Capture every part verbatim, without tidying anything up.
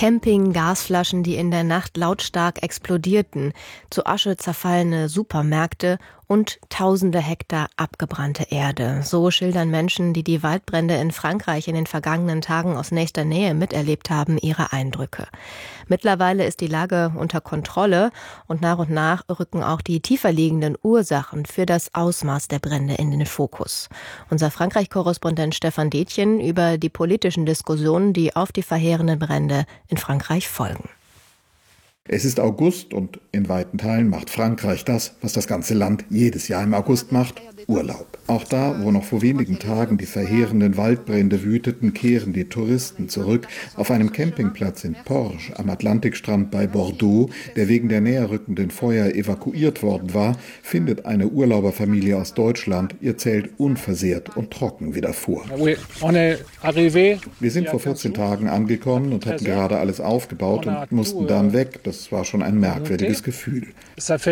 Camping-Gasflaschen, die in der Nacht lautstark explodierten, zu Asche zerfallene Supermärkte und tausende Hektar abgebrannte Erde. So schildern Menschen, die die Waldbrände in Frankreich in den vergangenen Tagen aus nächster Nähe miterlebt haben, ihre Eindrücke. Mittlerweile ist die Lage unter Kontrolle und nach und nach rücken auch die tiefer liegenden Ursachen für das Ausmaß der Brände in den Fokus. Unser Frankreich-Korrespondent Stefan Detjen über die politischen Diskussionen, die auf die verheerenden Brände in Frankreich folgen. Es ist August und in weiten Teilen macht Frankreich das, was das ganze Land jedes Jahr im August macht: Urlaub. Auch da, wo noch vor wenigen Tagen die verheerenden Waldbrände wüteten, kehren die Touristen zurück. Auf einem Campingplatz in Porges am Atlantikstrand bei Bordeaux, der wegen der näher rückenden Feuer evakuiert worden war, findet eine Urlauberfamilie aus Deutschland ihr Zelt unversehrt und trocken wieder vor. Wir sind vor vierzehn Tagen angekommen und hatten gerade alles aufgebaut und mussten dann weg. Das war schon ein merkwürdiges Gefühl, sagt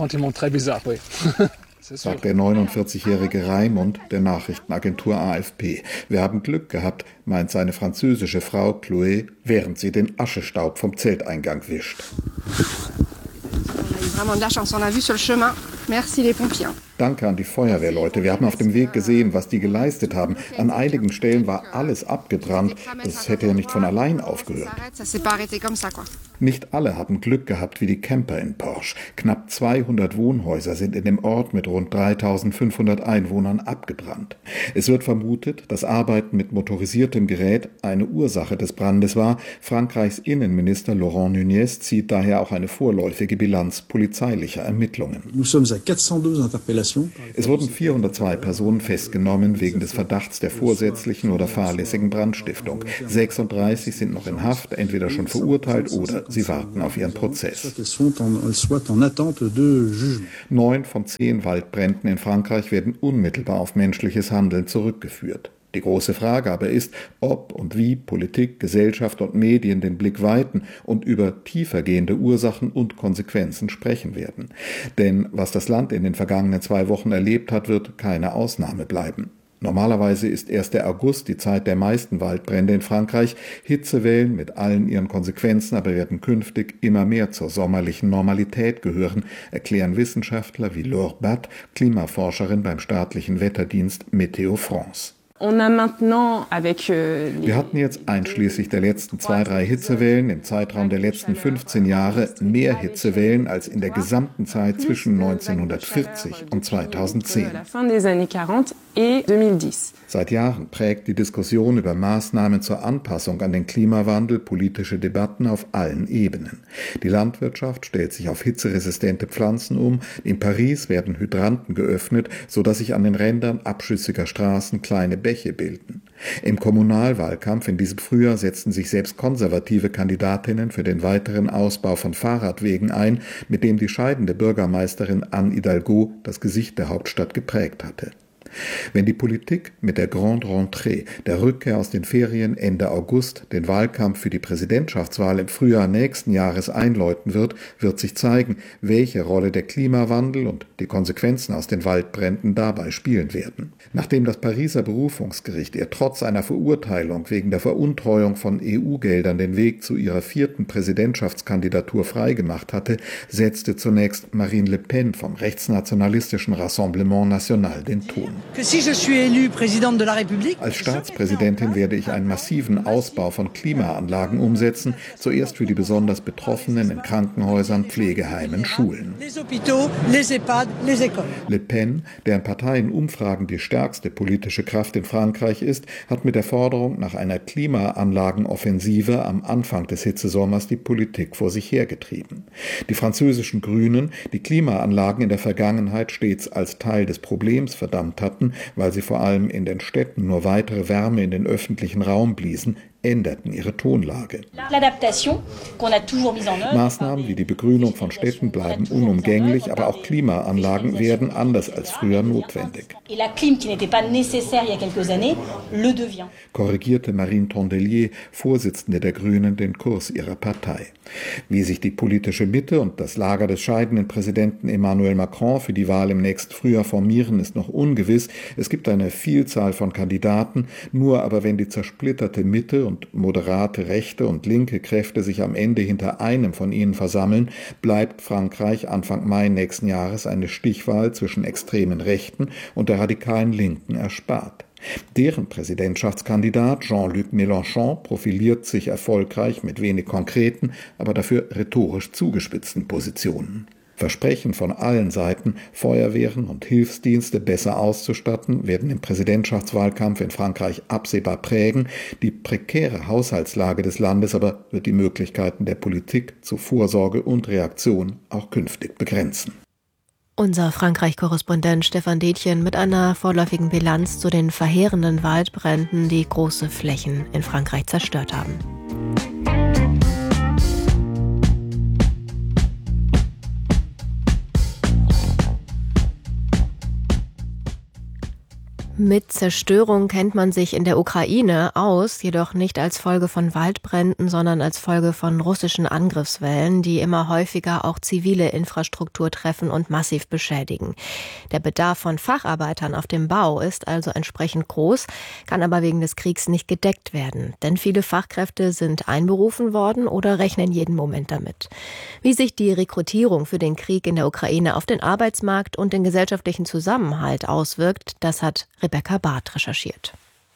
der neunundvierzigjährige Raimund der Nachrichtenagentur A F P. Wir haben Glück gehabt, meint seine französische Frau Chloé, während sie den Aschestaub vom Zelteingang wischt. Danke an die Feuerwehrleute. Wir haben auf dem Weg gesehen, was die geleistet haben. An einigen Stellen war alles abgebrannt. Das hätte ja nicht von allein aufgehört. Nicht alle haben Glück gehabt wie die Camper in Porges. Knapp zweihundert Wohnhäuser sind in dem Ort mit rund dreitausendfünfhundert Einwohnern abgebrannt. Es wird vermutet, dass Arbeiten mit motorisiertem Gerät eine Ursache des Brandes war. Frankreichs Innenminister Laurent Nunez zieht daher auch eine vorläufige Bilanz polizeilicher Ermittlungen. Es wurden vierhundertzwei Personen festgenommen wegen des Verdachts der vorsätzlichen oder fahrlässigen Brandstiftung. sechsunddreißig sind noch in Haft, entweder schon verurteilt oder sie warten auf ihren Prozess. Neun von zehn Waldbränden in Frankreich werden unmittelbar auf menschliches Handeln zurückgeführt. Die große Frage aber ist, ob und wie Politik, Gesellschaft und Medien den Blick weiten und über tiefergehende Ursachen und Konsequenzen sprechen werden. Denn was das Land in den vergangenen zwei Wochen erlebt hat, wird keine Ausnahme bleiben. Normalerweise ist erst der August die Zeit der meisten Waldbrände in Frankreich. Hitzewellen mit allen ihren Konsequenzen aber werden künftig immer mehr zur sommerlichen Normalität gehören, erklären Wissenschaftler wie Laure Batt, Klimaforscherin beim staatlichen Wetterdienst Météo France. Wir hatten jetzt einschließlich der letzten zwei, drei Hitzewellen im Zeitraum der letzten fünfzehn Jahre mehr Hitzewellen als in der gesamten Zeit zwischen neunzehnhundertvierzig und zweitausendzehn. Seit Jahren prägt die Diskussion über Maßnahmen zur Anpassung an den Klimawandel politische Debatten auf allen Ebenen. Die Landwirtschaft stellt sich auf hitzeresistente Pflanzen um. In Paris werden Hydranten geöffnet, sodass sich an den Rändern abschüssiger Straßen kleine Bäche bilden. Im Kommunalwahlkampf in diesem Frühjahr setzten sich selbst konservative Kandidatinnen für den weiteren Ausbau von Fahrradwegen ein, mit dem die scheidende Bürgermeisterin Anne Hidalgo das Gesicht der Hauptstadt geprägt hatte. Wenn die Politik mit der Grande Rentrée, der Rückkehr aus den Ferien Ende August, den Wahlkampf für die Präsidentschaftswahl im Frühjahr nächsten Jahres einläuten wird, wird sich zeigen, welche Rolle der Klimawandel und die Konsequenzen aus den Waldbränden dabei spielen werden. Nachdem das Pariser Berufungsgericht ihr trotz einer Verurteilung wegen der Veruntreuung von E U-Geldern den Weg zu ihrer vierten Präsidentschaftskandidatur freigemacht hatte, setzte zunächst Marine Le Pen vom rechtsnationalistischen Rassemblement National den Ton. Als Staatspräsidentin werde ich einen massiven Ausbau von Klimaanlagen umsetzen, zuerst für die besonders Betroffenen in Krankenhäusern, Pflegeheimen, Schulen. Le Pen, deren Partei in Umfragen die stärkste politische Kraft in Frankreich ist, hat mit der Forderung nach einer Klimaanlagenoffensive am Anfang des Hitzesommers die Politik vor sich hergetrieben. Die französischen Grünen, die Klimaanlagen in der Vergangenheit stets als Teil des Problems verdammt hatten, weil sie vor allem in den Städten nur weitere Wärme in den öffentlichen Raum bliesen, änderten ihre Tonlage. Maßnahmen wie die Begrünung von Städten bleiben unumgänglich, aber auch Klimaanlagen werden anders als früher notwendig. Korrigierte Marine Tondelier, Vorsitzende der Grünen, den Kurs ihrer Partei. Wie sich die politische Mitte und das Lager des scheidenden Präsidenten Emmanuel Macron für die Wahl im nächsten Frühjahr formieren, ist noch ungewiss. ist, es gibt eine Vielzahl von Kandidaten, nur aber wenn die zersplitterte Mitte und moderate rechte und linke Kräfte sich am Ende hinter einem von ihnen versammeln, bleibt Frankreich Anfang Mai nächsten Jahres eine Stichwahl zwischen extremen Rechten und der radikalen Linken erspart. Deren Präsidentschaftskandidat Jean-Luc Mélenchon profiliert sich erfolgreich mit wenig konkreten, aber dafür rhetorisch zugespitzten Positionen. Versprechen von allen Seiten, Feuerwehren und Hilfsdienste besser auszustatten, werden den Präsidentschaftswahlkampf in Frankreich absehbar prägen. Die prekäre Haushaltslage des Landes aber wird die Möglichkeiten der Politik zu Vorsorge und Reaktion auch künftig begrenzen. Unser Frankreich-Korrespondent Stefan Detjen mit einer vorläufigen Bilanz zu den verheerenden Waldbränden, die große Flächen in Frankreich zerstört haben. Mit Zerstörung kennt man sich in der Ukraine aus, jedoch nicht als Folge von Waldbränden, sondern als Folge von russischen Angriffswellen, die immer häufiger auch zivile Infrastruktur treffen und massiv beschädigen. Der Bedarf von Facharbeitern auf dem Bau ist also entsprechend groß, kann aber wegen des Kriegs nicht gedeckt werden. Denn viele Fachkräfte sind einberufen worden oder rechnen jeden Moment damit. Wie sich die Rekrutierung für den Krieg in der Ukraine auf den Arbeitsmarkt und den gesellschaftlichen Zusammenhalt auswirkt, das hat Rebecca Barth recherchiert.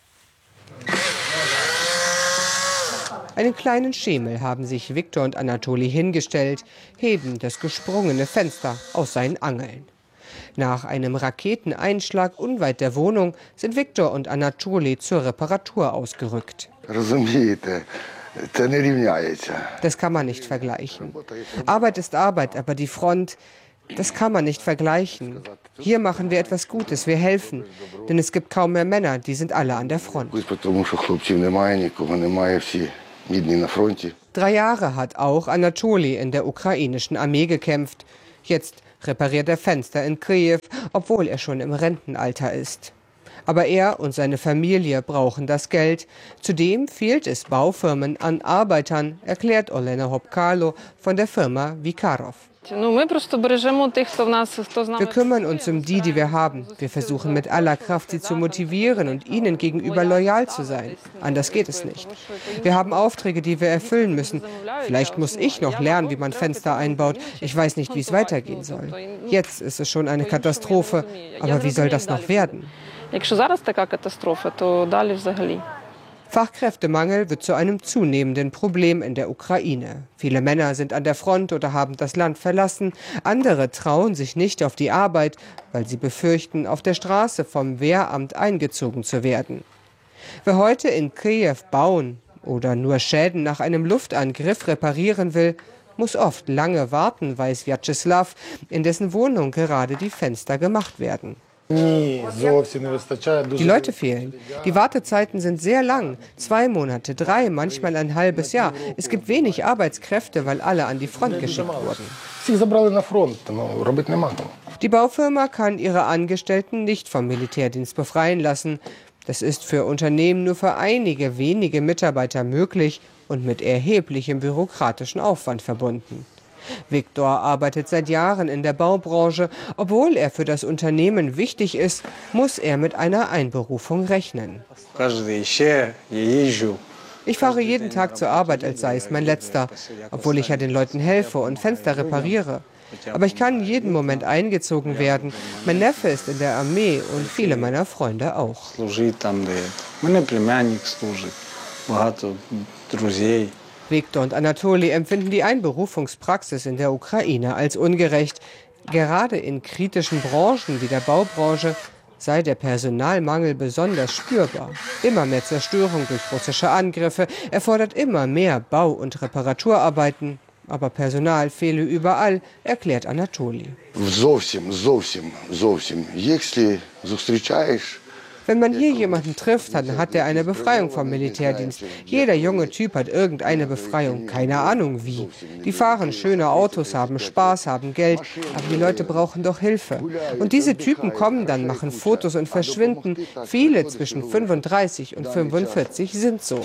Einen kleinen Schemel haben sich Viktor und Anatoli hingestellt, heben das gesprungene Fenster aus seinen Angeln. Nach einem Raketeneinschlag unweit der Wohnung sind Viktor und Anatoli zur Reparatur ausgerückt. Das kann man nicht vergleichen. Arbeit ist Arbeit, aber die Front, das kann man nicht vergleichen. Hier machen wir etwas Gutes, wir helfen. Denn es gibt kaum mehr Männer, die sind alle an der Front. Drei Jahre hat auch Anatoli in der ukrainischen Armee gekämpft. Jetzt repariert er Fenster in Kiew, obwohl er schon im Rentenalter ist. Aber er und seine Familie brauchen das Geld. Zudem fehlt es Baufirmen an Arbeitern, erklärt Olena Hopkalo von der Firma Vikarov. Wir kümmern uns um die, die wir haben. Wir versuchen mit aller Kraft, sie zu motivieren und ihnen gegenüber loyal zu sein. Anders geht es nicht. Wir haben Aufträge, die wir erfüllen müssen. Vielleicht muss ich noch lernen, wie man Fenster einbaut. Ich weiß nicht, wie es weitergehen soll. Jetzt ist es schon eine Katastrophe. Aber wie soll das noch werden? Fachkräftemangel wird zu einem zunehmenden Problem in der Ukraine. Viele Männer sind an der Front oder haben das Land verlassen. Andere trauen sich nicht auf die Arbeit, weil sie befürchten, auf der Straße vom Wehramt eingezogen zu werden. Wer heute in Kiew bauen oder nur Schäden nach einem Luftangriff reparieren will, muss oft lange warten, weiß Vyacheslav, in dessen Wohnung gerade die Fenster gemacht werden. Die Leute fehlen. Die Wartezeiten sind sehr lang. Zwei Monate, drei, manchmal ein halbes Jahr. Es gibt wenig Arbeitskräfte, weil alle an die Front geschickt wurden. Die Baufirma kann ihre Angestellten nicht vom Militärdienst befreien lassen. Das ist für Unternehmen nur für einige wenige Mitarbeiter möglich und mit erheblichem bürokratischen Aufwand verbunden. Viktor arbeitet seit Jahren in der Baubranche. Obwohl er für das Unternehmen wichtig ist, muss er mit einer Einberufung rechnen. Ich fahre jeden Tag zur Arbeit, als sei es mein letzter, obwohl ich ja den Leuten helfe und Fenster repariere. Aber ich kann jeden Moment eingezogen werden. Mein Neffe ist in der Armee und viele meiner Freunde auch. Viktor und Anatoli empfinden die Einberufungspraxis in der Ukraine als ungerecht. Gerade in kritischen Branchen wie der Baubranche sei der Personalmangel besonders spürbar. Immer mehr Zerstörung durch russische Angriffe erfordert immer mehr Bau- und Reparaturarbeiten. Aber Personal fehle überall, erklärt Anatoli. Wenn man hier jemanden trifft, dann hat er eine Befreiung vom Militärdienst. Jeder junge Typ hat irgendeine Befreiung, keine Ahnung wie. Die fahren schöne Autos, haben Spaß, haben Geld, aber die Leute brauchen doch Hilfe. Und diese Typen kommen dann, machen Fotos und verschwinden. Viele zwischen fünfunddreißig und fünfundvierzig sind so.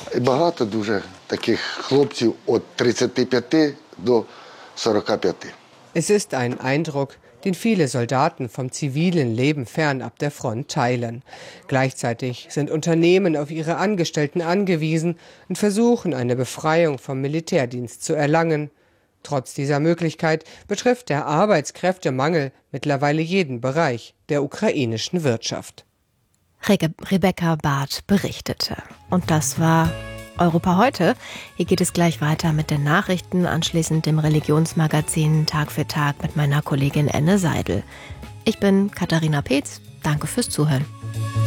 Es ist ein Eindruck, den viele Soldaten vom zivilen Leben fernab der Front teilen. Gleichzeitig sind Unternehmen auf ihre Angestellten angewiesen und versuchen, eine Befreiung vom Militärdienst zu erlangen. Trotz dieser Möglichkeit betrifft der Arbeitskräftemangel mittlerweile jeden Bereich der ukrainischen Wirtschaft. Re- Rebecca Barth berichtete. Und das war Europa heute. Hier geht es gleich weiter mit den Nachrichten, anschließend dem Religionsmagazin Tag für Tag mit meiner Kollegin Enne Seidel. Ich bin Katharina Peetz. Danke fürs Zuhören.